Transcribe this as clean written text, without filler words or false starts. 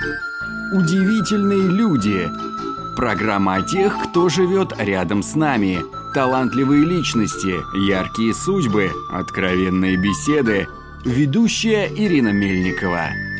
Удивительные люди. Программа о тех, кто живет рядом с нами. Талантливые личности, яркие судьбы, откровенные беседы. Ведущая Ирина Мельникова.